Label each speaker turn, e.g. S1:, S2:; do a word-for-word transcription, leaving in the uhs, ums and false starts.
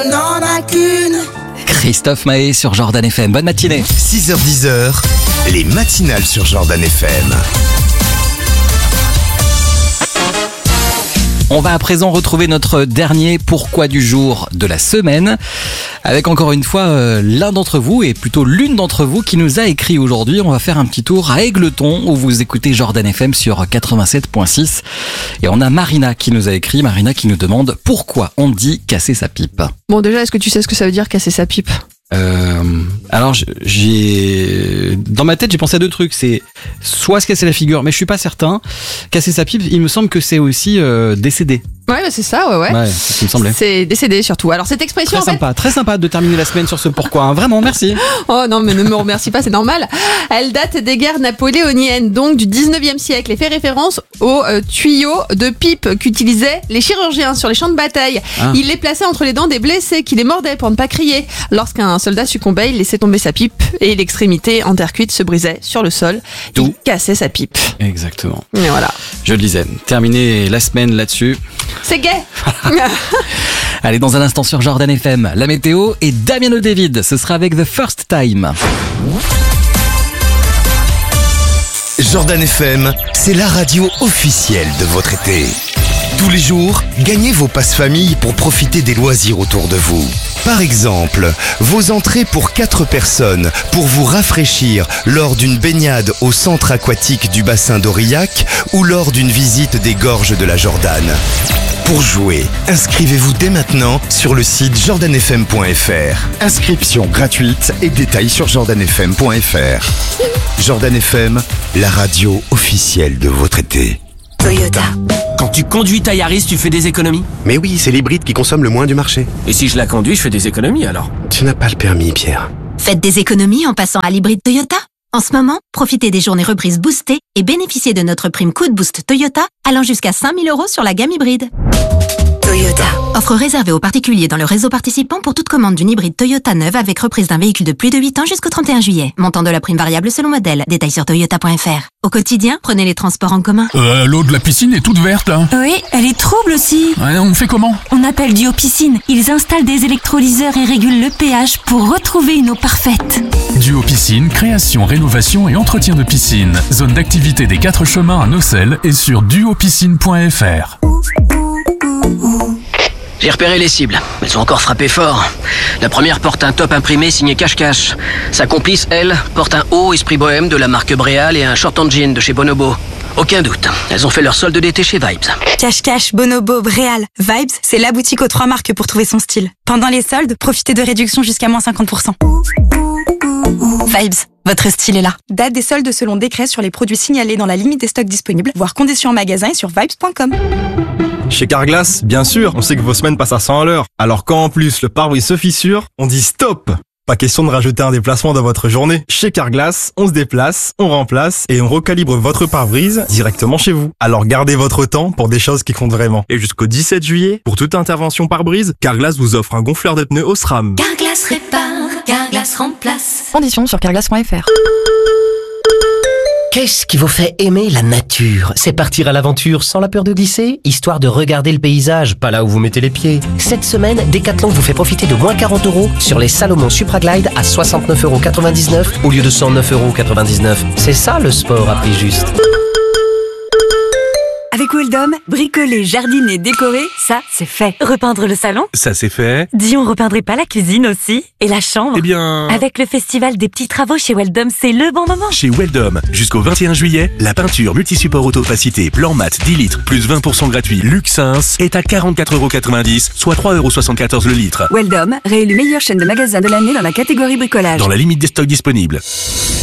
S1: n'en a qu'une.
S2: Christophe Maé sur Jordan F M. Bonne matinée.
S3: six heures dix, les matinales sur Jordan F M.
S2: On va à présent retrouver notre dernier pourquoi du jour de la semaine avec encore une fois euh, l'un d'entre vous et plutôt l'une d'entre vous qui nous a écrit aujourd'hui. On va faire un petit tour à Égletons où vous écoutez Jordan F M sur quatre-vingt-sept virgule six et on a Marina qui nous a écrit, Marina qui nous demande pourquoi on dit casser sa pipe.
S4: Bon, déjà, est-ce que tu sais ce que ça veut dire casser sa pipe ?
S2: Euh, alors j'ai dans ma tête j'ai pensé à deux trucs, c'est soit se casser la figure mais je suis pas certain. Casser sa pipe, il me semble que c'est aussi euh, décéder.
S4: Ouais, bah c'est ça, ouais, ouais.
S2: Ouais, c'est ce qui me semblait.
S4: C'est décédé surtout. Alors cette expression,
S2: Très
S4: en fait...
S2: sympa, très sympa de terminer la semaine sur ce pourquoi. Hein. Vraiment, merci.
S4: Oh non, mais ne me remercie pas, c'est normal. Elle date des guerres napoléoniennes, donc du dix-neuvième siècle, et fait référence aux euh, tuyaux de pipe qu'utilisaient les chirurgiens sur les champs de bataille.
S2: Ah.
S4: Ils les plaçaient entre les dents des blessés qui les mordaient pour ne pas crier. Lorsqu'un soldat succombait, il laissait tomber sa pipe et l'extrémité en terre cuite se brisait sur le sol.
S2: Tout.
S4: Il cassait sa pipe.
S2: Exactement.
S4: Et voilà.
S2: Je le disais, terminer la semaine là-dessus.
S4: C'est gay.
S2: Allez, dans un instant sur Jordan F M, la météo et Damiano David, ce sera avec The First Time.
S3: Jordan F M, c'est la radio officielle de votre été. Tous les jours, gagnez vos passes-famille pour profiter des loisirs autour de vous. Par exemple, vos entrées pour quatre personnes pour vous rafraîchir lors d'une baignade au centre aquatique du bassin d'Aurillac ou lors d'une visite des gorges de la Jordan. Pour jouer, inscrivez-vous dès maintenant sur le site jordan f m point f r. Inscription gratuite et détails sur jordan f m point f r. Jordan F M, la radio officielle de votre été.
S5: Toyota.
S6: Quand tu conduis ta Yaris, tu fais des économies.
S7: Mais oui, c'est l'hybride qui consomme le moins du marché.
S6: Et si je la conduis, je fais des économies alors.
S7: Tu n'as pas le permis, Pierre.
S5: Faites des économies en passant à l'hybride Toyota. En ce moment, profitez des journées reprises boostées et bénéficiez de notre prime Coup de Boost Toyota allant jusqu'à cinq mille euros sur la gamme hybride. Toyota. Offre réservée aux particuliers dans le réseau participant pour toute commande d'une hybride Toyota neuve avec reprise d'un véhicule de plus de huit ans jusqu'au trente et un juillet. Montant de la prime variable selon modèle. Détails sur toyota point f r. Au quotidien, prenez les transports en commun.
S8: Euh, l'eau de la piscine est toute verte là.
S9: Oui, elle est trouble aussi.
S8: Ouais, on fait comment?
S9: On appelle Duo Piscine. Ils installent des électrolyseurs et régulent le pH pour retrouver une eau parfaite.
S8: Duo Piscine, création, rénovation et entretien de piscine. Zone d'activité des quatre chemins à Nocelles et sur duo piscine point f r.
S6: J'ai repéré les cibles. Elles ont encore frappé fort. La première porte un top imprimé signé Cache-Cache. Sa complice, elle, porte un haut esprit bohème de la marque Bréal et un short en jean de chez Bonobo. Aucun doute, elles ont fait leur solde d'été chez Vibes.
S10: Cache-Cache, Bonobo, Bréal, Vibes, c'est la boutique aux trois marques pour trouver son style. Pendant les soldes, profitez de réductions jusqu'à moins cinquante pour cent. Vibes, votre style est là. Date des soldes selon décret sur les produits signalés dans la limite des stocks disponibles, voire conditions en magasin et sur vibes point com.
S11: Chez Carglass, bien sûr, on sait que vos semaines passent à cent à l'heure. Alors quand en plus le pare-brise se fissure, on dit stop! Pas question de rajouter un déplacement dans votre journée. Chez Carglass, on se déplace, on remplace et on recalibre votre pare-brise directement chez vous. Alors gardez votre temps pour des choses qui comptent vraiment. Et jusqu'au dix-sept juillet, pour toute intervention pare-brise, Carglass vous offre un gonfleur de pneus Osram.
S5: Carglass répare, Carglass remplace.
S4: Conditions sur carglass point f r.
S12: Qu'est-ce qui vous fait aimer la nature? C'est partir à l'aventure sans la peur de glisser, histoire de regarder le paysage, pas là où vous mettez les pieds. Cette semaine, Decathlon vous fait profiter de moins quarante euros sur les Salomon Supraglide à soixante-neuf euros quatre-vingt-dix-neuf au lieu de cent neuf euros quatre-vingt-dix-neuf. C'est ça le sport à prix juste.
S10: Avec Weldom, bricoler, jardiner, décorer, ça, c'est fait.
S9: Repeindre le salon?
S11: Ça c'est fait.
S9: Dis, on repeindrait pas la cuisine aussi? Et la chambre?
S11: Eh bien...
S9: Avec le festival des petits travaux chez Weldom, c'est le bon moment.
S13: Chez Weldom, jusqu'au vingt et un juillet, la peinture multisupport auto-opacité plan mat dix litres plus vingt pour cent gratuit Luxins est à quarante-quatre euros quatre-vingt-dix, soit trois euros soixante-quatorze le litre.
S10: Weldom, réélu meilleure chaîne de magasins de l'année dans la catégorie bricolage.
S13: Dans la limite des stocks disponibles.